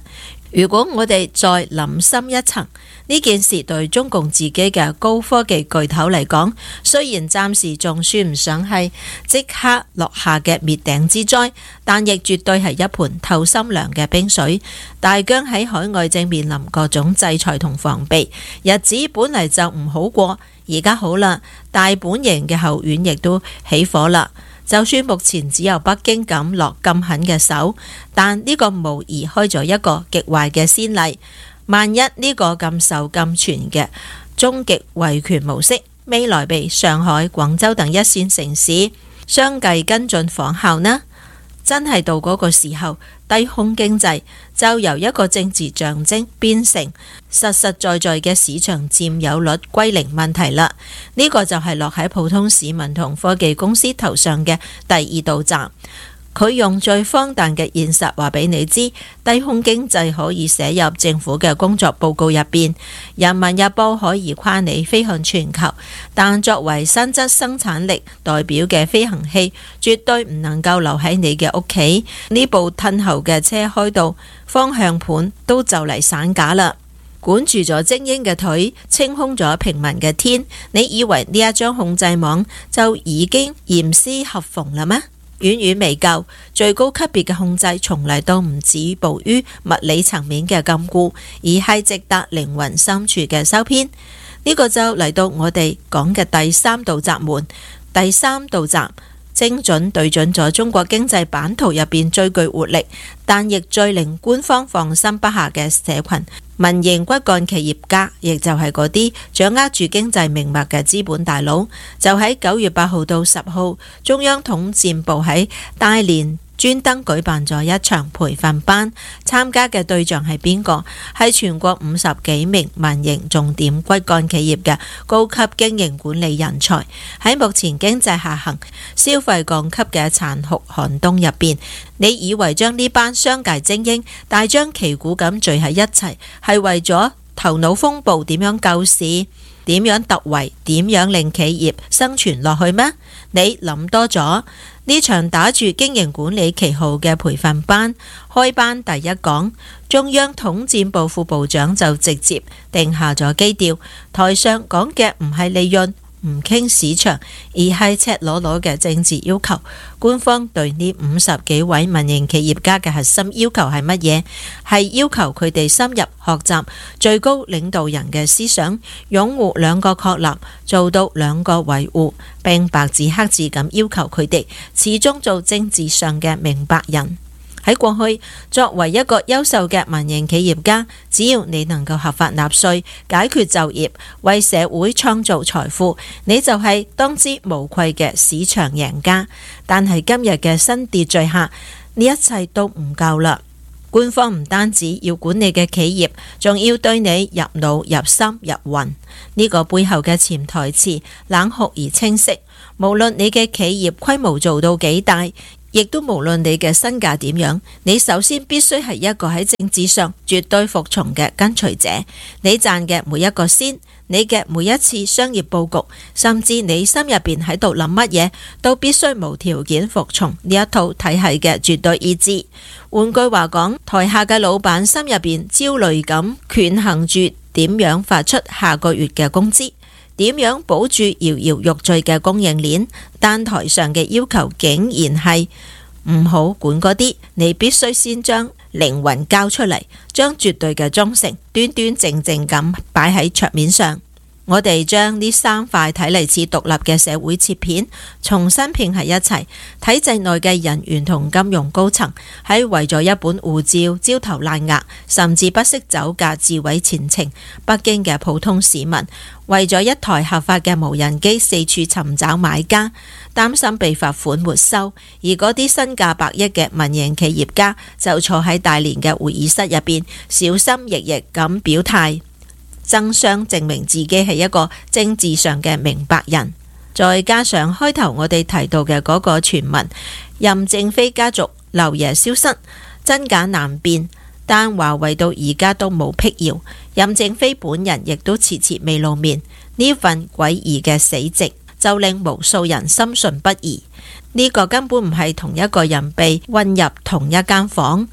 如果我哋再諗深一層，呢件事對中共自己嘅高科技巨頭嚟講，雖然暫時仲算唔上係即刻落下嘅滅頂之災，但亦絕對係一盆透心涼嘅冰水。大疆喺海外正面臨各種制裁同防備，日子本嚟就唔好過，而家好啦，大本營嘅後院亦都起火啦。就算目前只有北京敢落咁狠嘅手，但呢個無疑開咗一個極壞嘅先例。萬一呢個咁受禁傳嘅終極維權模式，未來被上海、廣州等一線城市相繼跟進仿效呢？真係到嗰個時候，低空經濟就由一個政治象徵變成實實在在嘅市場佔有率歸零問題啦。呢個就係落喺普通市民同科技公司頭上嘅第二道閘。佢用最荒誕嘅現實話俾你知，低空經濟可以寫入政府嘅工作報告入邊，人民日報可以誇你飛向全球，但作為實質生產力代表嘅飛行器，絕對唔能夠留喺你嘅屋企。呢部褪後嘅車開到方向盤都就嚟散架啦，管住咗精英嘅腿，清空咗平民嘅天，你以為呢一張控制網就已經嚴絲合縫啦咩？遠遠未夠，最高級別嘅控制從嚟都唔止步於物理層面嘅禁錮，而係直達靈魂深處嘅修編。呢個就嚟到我哋講嘅第三道閘門。第三道閘精準對準咗中國經濟版圖入邊最具活力，但亦最令官方放心不下嘅社群民營骨幹企業家，亦就係嗰啲掌握住經濟命脈嘅資本大佬。就喺九月八號到十號，中央統戰部喺大連專登舉辦咗一場培訓班，參加嘅對象係邊個？係全國五十幾名民營重點骨幹企業嘅高級經營管理人才。喺目前經濟下行、消費降級嘅殘酷寒冬入邊，你以為將呢班商界精英大張旗鼓咁聚喺一齊，係為咗頭腦風暴點樣救市、點樣突圍、點樣令企業生存落去咩？你諗多咗。呢場打住經營管理旗號嘅培訓班開班第一講，中央統戰部副部長就直接定下咗基調，台上講嘅唔係利潤，唔傾市場，而係赤裸裸嘅政治要求。官方對呢五十幾位民營企業家嘅核心要求係乜嘢？係要求佢哋深入學習最高領導人嘅思想，擁護兩個確立，做到兩個維護，並白紙黑字咁要求佢哋始終做政治上嘅明白人。喺過去，作為一個優秀嘅民營企業家，只要你能夠合法納稅、解決就業、為社會創造財富，你就係當之無愧嘅市場贏家。但係今日嘅新秩序下，呢一切都唔夠啦。官方唔單止要管理嘅企業，仲要對你入腦、入心、入魂。呢個背後嘅潛台詞冷酷而清晰。無論你嘅企業規模做到幾大，亦都無論你嘅身價點樣，你首先必須係一個喺政治上絕對服從嘅跟隨者。你賺嘅每一個仙，你嘅每一次商業佈局，甚至你心入邊喺度諗乜嘢，都必須無條件服從呢一套體系嘅絕對意志。換句話講，台下嘅老闆心入邊焦慮咁權衡住點樣發出下個月嘅工資，點樣保住搖搖欲墜嘅供應鏈，但台上嘅要求竟然係唔好管嗰啲，你必須先將靈魂交出嚟，將絕對嘅忠誠端端正正咁擺喺桌面上。我哋將呢三塊睇嚟似獨立嘅社會切片重新拼喺一齊，體制內嘅人員同金融高層喺為咗一本護照焦頭爛額，甚至不惜走價自毀前程；北京嘅普通市民為咗一台合法嘅無人機四處尋找買家，擔心被罰款沒收；而嗰啲身價百億嘅民營企業家就坐喺大連嘅會議室入邊，小心翼翼咁表態，爭相證明自己係一個政治上嘅明白人。再加上開頭我哋提到嘅嗰個傳聞，任正非家族漏夜消失，真假難辨，但華為到而家都冇闢謠，任正非本人亦都遲遲未露面。呢份詭異嘅死寂就令無數人深信不疑，呢個根本唔係同一個人被混入同一間房，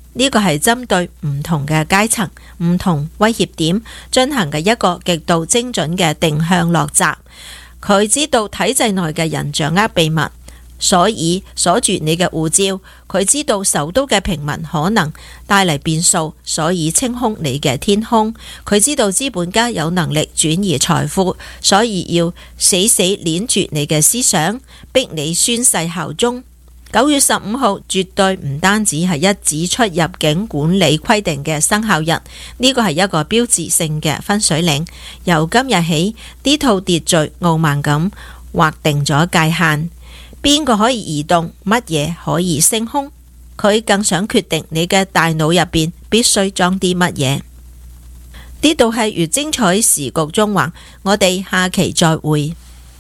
呢個係針對唔同嘅階層、唔同威脅點進行嘅一個極度精準嘅定向落閘。佢知道體制內嘅人掌握秘密，所以鎖住你嘅護照。佢知道首都嘅平民可能帶嚟變數，所以清空你嘅天空。佢知道資本家有能力轉移財富，所以要死死鏈住你嘅思想，逼你宣誓效忠。九月十五號絕對唔單止係一紙出入境管理規定嘅生效日，呢個係一個標誌性嘅分水嶺。由今日起，呢套秩序傲慢咁劃定咗界限，邊個可以移動，乜嘢可以升空。佢更想決定你嘅大腦入邊必須裝啲乜嘢。呢度係越精彩時局縱橫，我哋下期再會。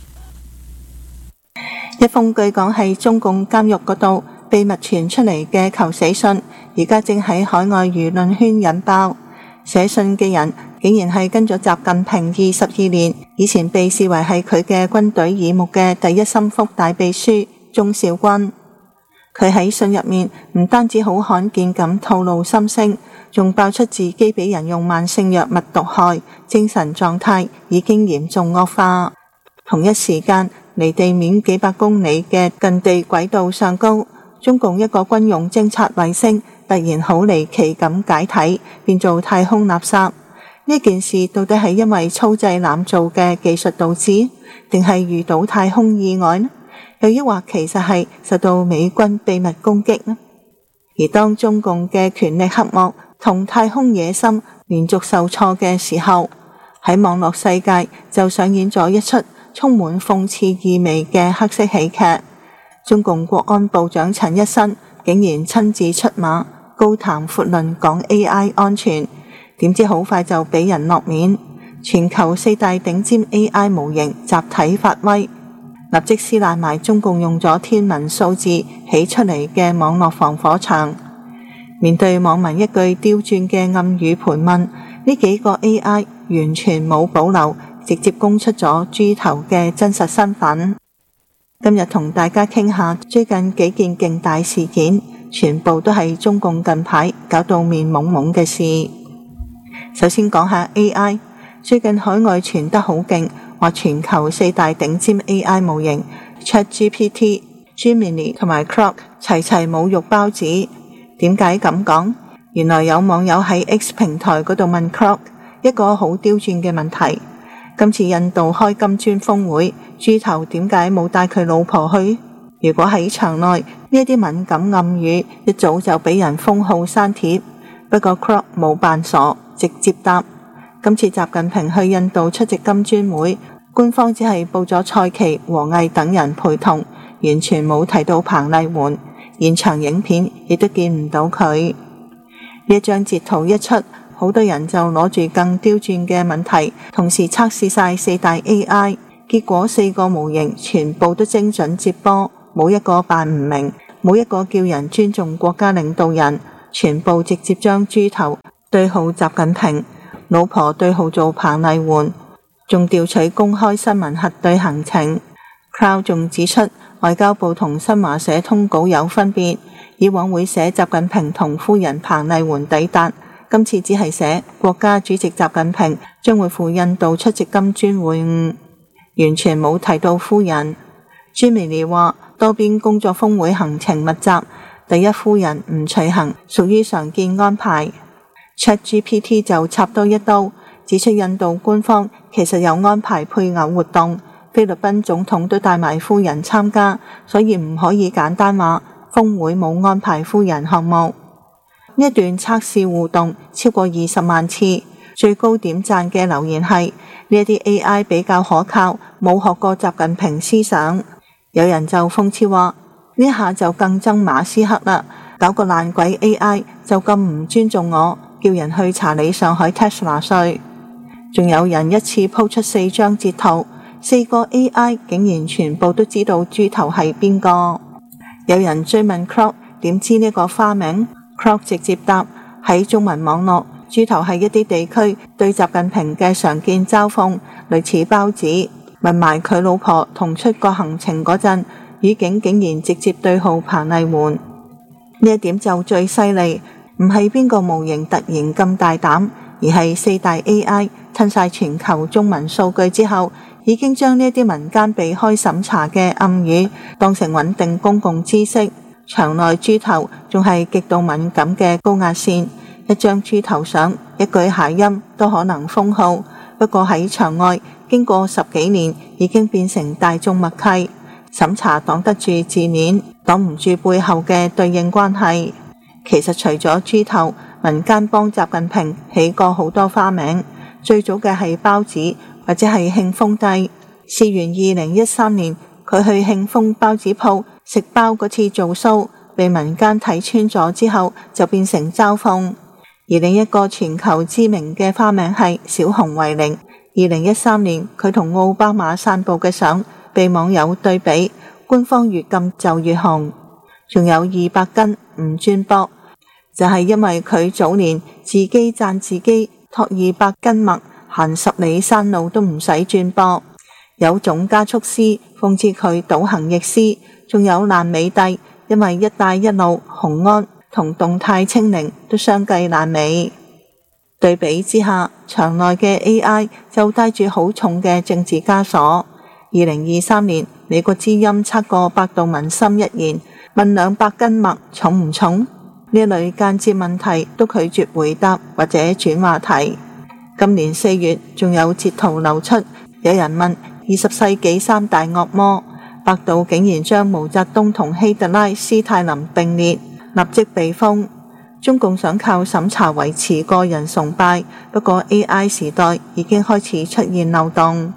一封據講係中共監獄嗰度秘密傳出嚟嘅求死信，而家正喺海外輿論圈引爆。寫信嘅人竟然係跟咗習近平二十二年，以前被視為係佢嘅軍隊耳目嘅第一心腹大秘書鍾肇軍。佢喺信入面唔單止好罕見咁透露心聲，仲爆出自己俾人用慢性藥物毒害，精神狀態已經嚴重惡化。同一時間，離地面幾百公里嘅近地軌道上高，中共一個軍用偵察衛星突然好離奇咁解體，變做太空垃圾。呢件事到底係因為粗製濫造嘅技術導致，定係遇到太空意外呢？又抑或其實係受到美軍秘密攻擊呢？而當中共嘅權力黑幕同太空野心連續受挫嘅時候，喺網絡世界就上演咗一出充滿諷刺意味嘅黑色喜劇。中共國安部長陳一新竟然親自出馬，高談闊論講 A I 安全，點知好快就俾人落面。全球四大頂尖 A I 模型集體發威，立即撕爛埋中共用咗天文數字起出嚟嘅網絡防火牆。面對網民一句刁鑽嘅暗語盤問，呢幾個 A I 完全冇保留，直接供出咗豬頭嘅真實身份。今日同大家傾下最近幾件勁大事件，全部都係中共近排搞到面懵懵嘅事。首先講下 A I， 最近海外傳得好勁，話全球四大頂尖 A I 模型 ChatGPT、Gemini 同埋 Grok 齊齊侮辱包子。點解咁講？原來有網友喺 X 平台嗰度問 Grok 一個好刁鑽嘅問題。今次印度開金磚峰會，豬頭點解冇帶佢老婆去？如果喺場內，呢一啲敏感暗語一早就俾人封號刪帖。不過 Grok 冇扮傻，直接答：今次習近平去印度出席金磚會，官方只係報咗蔡奇、王毅等人陪同，完全冇提到彭麗媛，現場影片亦都見唔到佢。呢一張截圖一出，好多人就攞住更刁鑽嘅問題，同時測試晒四大 A I， 結果四個模型全部都精準接波，冇一個扮唔明，冇一個叫人尊重國家領導人，全部直接將豬頭對號習近平，老婆對號做彭麗媛，仲調取公開新聞核對行程。Crowd 仲指出，外交部同新華社通稿有分別，以往會寫習近平同夫人彭麗媛抵達，今次只係寫國家主席習近平將會赴印度出席金磚會晤，完全冇提到夫人。Gemini 話多邊工作峰會行程密集，第一夫人唔隨行屬於常見安排。ChatGPT 就插多一刀，指出印度官方其實有安排配偶活動，菲律賓總統都帶埋夫人參加，所以唔可以簡單話峰會冇安排夫人項目。呢一段測試互動超過二十萬次，最高點讚嘅留言係呢一啲 A I 比較可靠，冇學過習近平思想。有人就諷刺話呢下就更憎馬斯克啦，搞個爛鬼 A I 就咁唔尊重我，叫人去查理上海 Tesla 稅。仲有人一次鋪出四張截圖，四個 A I 竟然全部都知道豬頭係邊個。有人追問 Grok 點知呢個花名，Grok 直接答：喺中文網絡，豬頭係一啲地區對習近平嘅常見嘲諷，類似包子。問埋佢老婆同出國行程嗰陣，語境竟然直接對號彭麗媛。呢一點就最犀利， 唔係邊個模型突然咁大膽，而係四大 A I 吞晒全球中文數據之後，已經將呢啲民間避開審查嘅暗語當成穩定公共知識。場內豬頭仲係極度敏感嘅高壓線，一張豬頭相、一句諧音都可能封號。不過喺場外，經過十幾年，已經變成大眾默契。審查擋得住字面，擋唔住背後嘅對應關係。其實除咗豬頭，民間幫習近平起過好多花名，最早嘅係包子或者係慶豐帝。事緣二零一三年，佢去慶豐包子鋪食包嗰次做 show， 被民間睇穿咗之後，就變成嘲諷。而另一個全球知名嘅花名係小熊維尼。二零一三年，佢同奧巴馬散步嘅相被網友對比，官方越禁就越紅。仲有二百斤唔轉駁，就係因為佢早年自己讚自己托二百斤麥，行十里山路都唔使轉駁。有種加速師諷刺佢倒行逆施，仲有爛尾帝，因為一帶一路、雄安同動態清零都相繼爛尾。對比之下，場內嘅 A I 就帶住好重嘅政治枷鎖。二零二三年，美國之音測過百度文心一言，問兩百斤麥重唔重？呢類間接問題都拒絕回答或者轉話題。今年四月仲有截圖流出，有人問二十世紀三大惡魔，百度竟然將毛澤東同希特拉、斯泰林並列，立即被封。中共想靠審查維持個人崇拜，不過 A I 時代已經開始出現漏洞。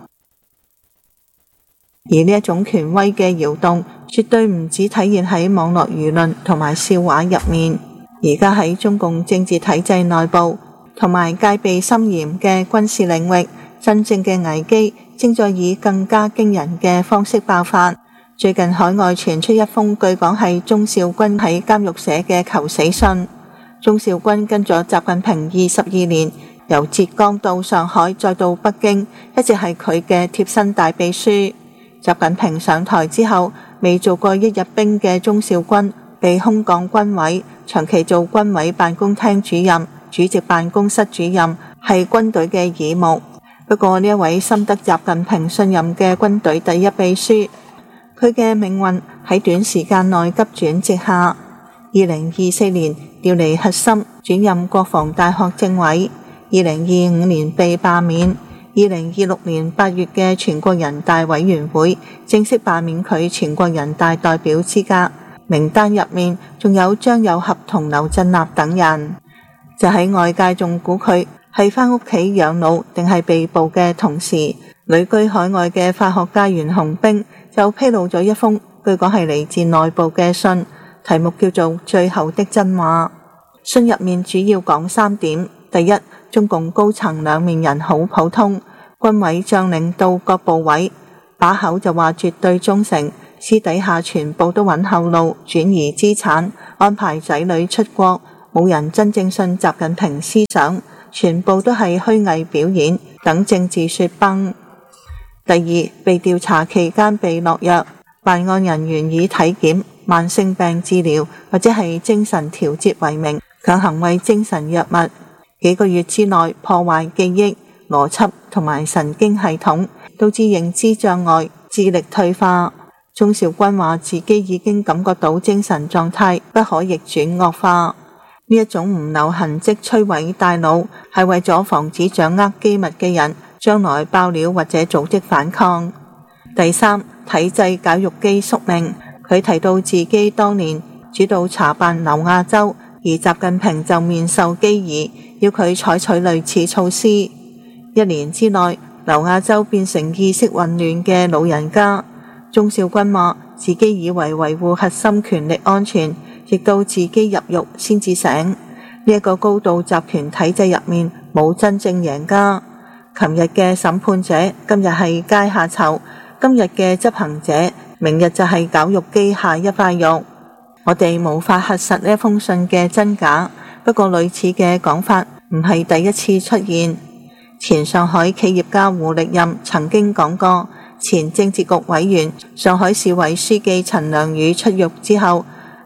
而呢一種權威嘅搖動，絕對唔只體現喺網絡輿論同埋笑話入面，而家喺中共政治體制內部同埋戒備森嚴嘅軍事領域，真正嘅危機正在以更加驚人嘅方式爆發。最近海外傳出一封據講係鍾肇軍喺監獄寫嘅求死信。鍾肇軍跟咗習近平二十二年，由浙江到上海再到北京，一直係佢嘅貼身大秘書。習近平上台之後，未做過一日兵嘅鍾肇軍被空降軍委，長期做軍委辦公廳主任、主席辦公室主任，係軍隊嘅耳目。不過呢一位深得習近平信任嘅軍隊第一秘書，佢嘅命運喺短時間內急轉直下。二零二四年調離核心，轉任國防大學政委。二零二五年被罷免。二零二六年八月嘅全國人大委員會正式罷免佢全國人大代表資格，名單入面仲有張又俠同劉振立等人。就喺外界仲估佢係返屋企養老定係被捕嘅同時，旅居海外嘅法學家袁洪兵就披露咗一封據講係嚟自內部嘅信，題目叫做《最後的真話》。信入面主要講三點：第一，中共高層兩面人好普通，軍委將領到各部委，把口就話絕對忠誠，私底下全部都揾後路，轉移資產，安排仔女出國，冇人真正信習近平思想，全部都係虛偽表演，等政治雪崩。第二，被調查期間被落藥，辦案人員以體檢、慢性病治療或者係精神調節為名，強行為精神藥物，幾個月之內破壞記憶、邏輯同埋神經系統，導致認知障礙、智力退化。鍾肇軍話自己已經感覺到精神狀態不可逆轉惡化。呢一種唔留痕跡摧毀大腦，係為咗防止掌握機密嘅人將來爆料或者組織反抗。第三，體制絞肉機宿命。佢提到自己當年主導查辦劉亞洲，而習近平就面授機宜，要佢採取類似措施。一年之內，劉亞洲變成意識混亂嘅老人家。鍾肇軍話自己以為維護核心權力安全，直到自己入獄先至醒。呢、這、一個高度集權體制入面冇真正贏家。琴日嘅審判者，今日係階下囚；今日嘅執行者，明日就係絞肉機下一塊肉。我哋無法核實呢封信嘅真假，不過類似嘅講法唔係第一次出現。前上海企業家胡力任曾經講過，前政治局委員、上海市委書記陳良宇出獄之後，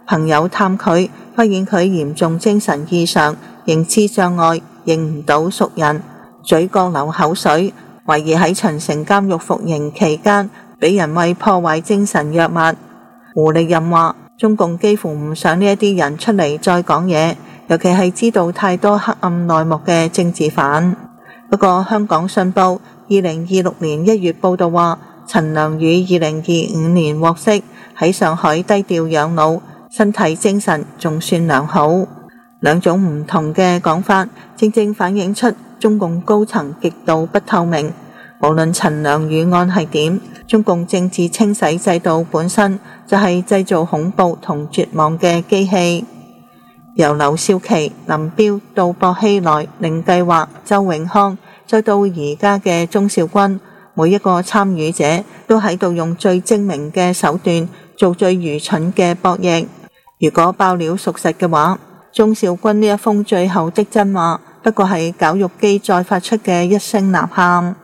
朋友探佢，發現佢嚴重精神異常，認知障礙，認唔到熟人，嘴角流口水，懷疑喺秦城監獄服刑期間俾人為破壞精神藥物。胡力任話，中共幾乎唔想呢一啲人出嚟再講嘢，尤其係知道太多黑暗內幕嘅政治犯。不過香港信報二零二六年一月報道話，陳良宇二零二五年獲釋，喺上海低調養老，身體精神仲算良好。兩種唔同嘅講法，正正反映出中共高層極度不透明。無論陳良宇案係點，中共政治清洗制度本身就係製造恐怖同絕望嘅機器。由劉少奇、林彪到薄熙來、寧計劃、周永康，再到而家嘅鍾肇軍，每一個參與者都喺度用最精明嘅手段做最愚蠢嘅博弈。如果爆料屬實嘅話，鍾肇軍呢一封最後的真話不過係絞肉機再發出嘅一聲吶喊。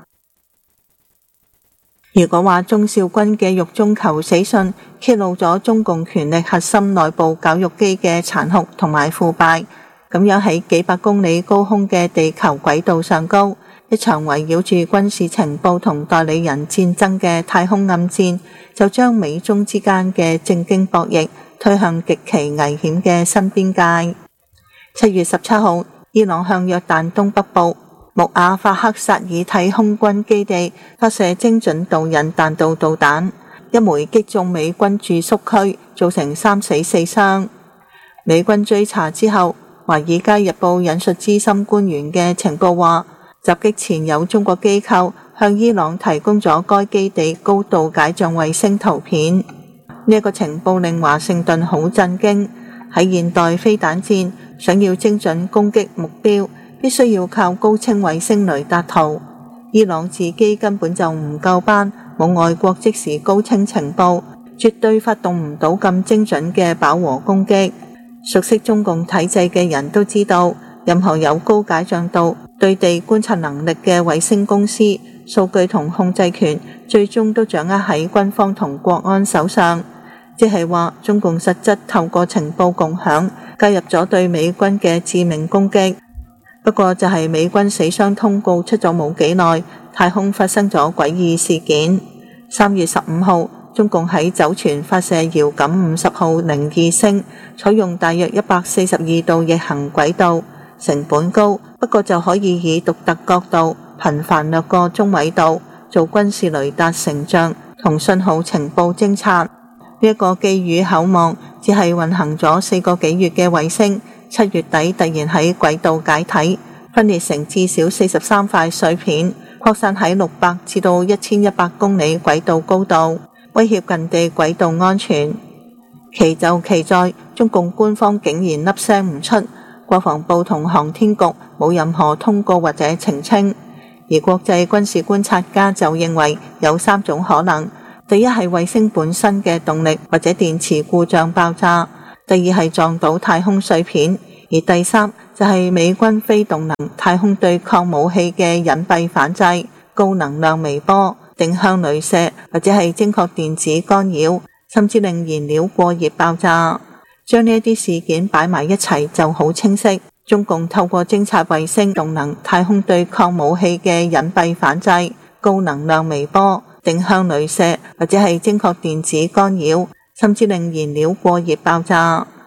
如果話鍾肇軍嘅獄中求死信揭露咗中共權力核心內部絞肉機嘅殘酷同埋腐敗，咁樣喺幾百公里高空嘅地球軌道上高，一場圍繞住軍事情報同代理人戰爭嘅太空暗戰，就將美中之間嘅正經博弈推向極其危險嘅新邊界。七月十七號，伊朗向約旦東北部穆阿法克薩爾體空軍基地發射精準導引彈道導彈，一枚擊中美軍駐宿區，造成三死四傷。美軍追查之後，華爾街日報引述資深官員嘅情報話，襲擊前有中國機構向伊朗提供咗該基地高度解像衛星圖片。呢、這、一個情報令華盛頓好震驚。喺現代飛彈戰，想要精準攻擊目標，必須要靠高清衛星雷達圖。伊朗自己根本就唔夠班，冇外國即時高清情報，絕對發動唔到咁精準嘅飽和攻擊。熟悉中共體制嘅人都知道，任何有高解像度、對地觀察能力嘅衛星公司，數據同控制權最終都掌握喺軍方同國安手上。即係話，中共實質透過情報共享介入咗對美軍嘅致命攻擊。不過就係美軍死傷通告出咗冇幾耐，太空發生咗詭異事件。三月十五號，中共喺酒泉發射遙感五十號零二星，採用大約一百四十二度逆行軌道，成本高，不過就可以以獨特角度頻繁掠過中緯度，做軍事雷達成像同信號情報偵察。呢一個寄予厚望，只係運行咗四個幾月嘅衛星，七月底突然喺軌道解體，分裂成至少四十三塊碎片，擴散喺六百至到一千一百公里軌道高度，威脅近地軌道安全。奇就奇在，中共官方竟然粒聲唔出，國防部同航天局冇任何通告或者澄清。而國際軍事觀察家就認為有三種可能。第一係衛星本身嘅動力或者電池故障爆炸，第二係撞到太空碎片，而第三就係美軍非動能太空對抗武器嘅隱蔽反制、高能量微波、定向雷射或者係精確電子干擾，甚至令燃料過熱爆炸。將呢一啲事件擺埋一齊就好清晰，中共透過偵察衛星動能太空對抗武器嘅隱蔽反制、高能量微波、定向雷射或者係精確電子干擾，甚至令燃料過熱爆炸。